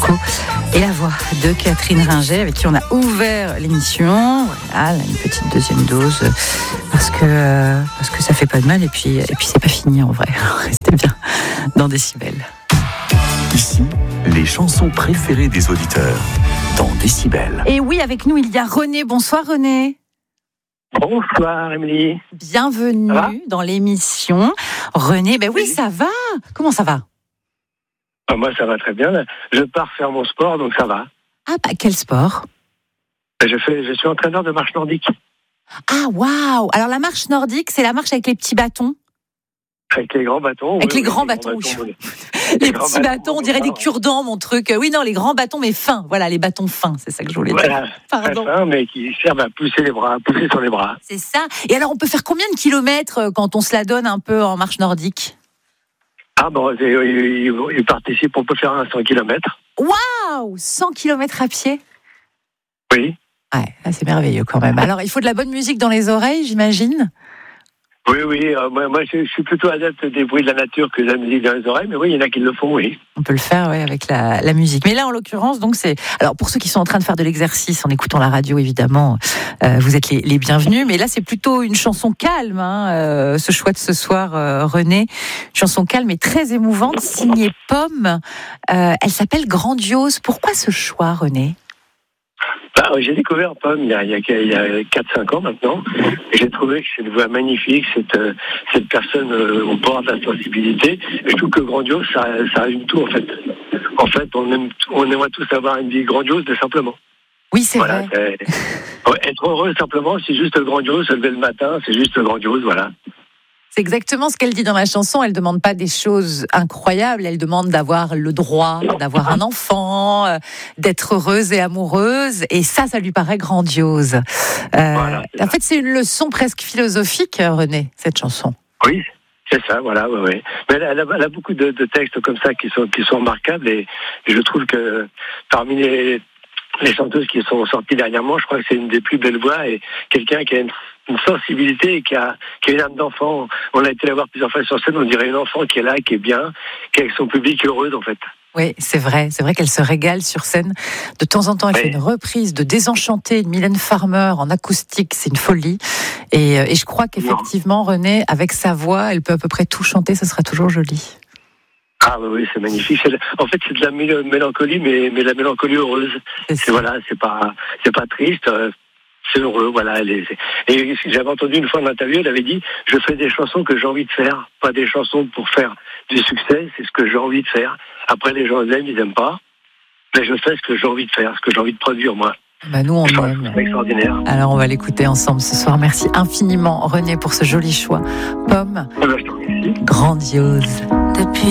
Francisco et la voix de Catherine Ringer avec qui on a ouvert l'émission. Voilà, une petite deuxième dose parce que ça fait pas de mal et puis c'est pas fini en vrai. Restez bien dans Décibel. Ici, les chansons préférées des auditeurs dans Décibel. Et oui, avec nous il y a René. Bonsoir René. Bonsoir Émilie. Bienvenue dans l'émission. René, oui, ça va. Comment ça va? Moi ça va très bien. Je pars faire mon sport, donc ça va. Ah quel sport? Je suis entraîneur de marche nordique. Ah waouh! Alors la marche nordique, c'est la marche avec les petits bâtons? Avec les grands bâtons. Avec les grands bâtons. Les petits bâtons, on dirait des cure-dents, mon truc. Oui, non, les grands bâtons, mais fins. Voilà, les bâtons fins, c'est ça que je voulais dire. Pardon. Très fins, mais qui servent à pousser les bras, pousser sur les bras. C'est ça. Et alors, on peut faire combien de kilomètres quand on se la donne un peu en marche nordique? Ah bon, ils participent, on peut faire un 100 km. Waouh! 100 km à pied? Oui. Ouais, c'est merveilleux quand même. Alors, il faut de la bonne musique dans les oreilles, j'imagine? Oui. Moi, je suis plutôt adepte des bruits de la nature que de la musique dans les oreilles, mais oui, il y en a qui le font, oui. On peut le faire, oui, avec la musique. Mais là, en l'occurrence, donc c'est. Alors, pour ceux qui sont en train de faire de l'exercice en écoutant la radio, évidemment, vous êtes les bienvenus. Mais là, c'est plutôt une chanson calme, ce choix de ce soir, René. Une chanson calme et très émouvante, signée Pomme. Elle s'appelle Grandiose. Pourquoi ce choix, René? J'ai découvert Pomme il y a 4-5 ans maintenant, et j'ai trouvé que c'est une voix magnifique, cette personne au bord de la sensibilité, et je trouve que grandiose, ça résume tout en fait. En fait, on aimerait tous avoir une vie grandiose, mais simplement. Oui, c'est vrai. Être heureux simplement, c'est juste grandiose, se lever le matin, c'est juste grandiose, voilà. C'est exactement ce qu'elle dit dans la chanson. Elle ne demande pas des choses incroyables. Elle demande d'avoir le droit, d'avoir un enfant, d'être heureuse et amoureuse. Et ça lui paraît grandiose. Voilà, en fait, c'est une leçon presque philosophique, René, cette chanson. Oui, c'est ça, voilà. Ouais. Mais elle a beaucoup de textes comme ça qui sont remarquables. Et je trouve que parmi les chanteuses qui sont sorties dernièrement, je crois que c'est une des plus belles voix. Et quelqu'un qui a une sensibilité et qui a une âme d'enfant. On a été la voir plusieurs fois sur scène, on dirait une enfant qui est là, qui est bien, qui est avec son public heureuse en fait. Oui, c'est vrai qu'elle se régale sur scène. De temps en temps, elle fait une reprise de Désenchantée de Mylène Farmer en acoustique, c'est une folie. Et je crois qu'effectivement, René, avec sa voix, elle peut à peu près tout chanter, ce sera toujours joli. Ah oui, c'est magnifique. En fait, c'est de la mélancolie, mais la mélancolie heureuse. C'est pas triste. C'est heureux, voilà. Et j'avais entendu une fois une interview, elle avait dit « Je fais des chansons que j'ai envie de faire, pas des chansons pour faire du succès, c'est ce que j'ai envie de faire. Après, les gens aiment, ils aiment pas, mais je fais ce que j'ai envie de faire, ce que j'ai envie de produire, moi. » Nous, on aime. C'est extraordinaire. Alors, on va l'écouter ensemble ce soir. Merci infiniment, René, pour ce joli choix. Pomme, Je te remercie. Grandiose.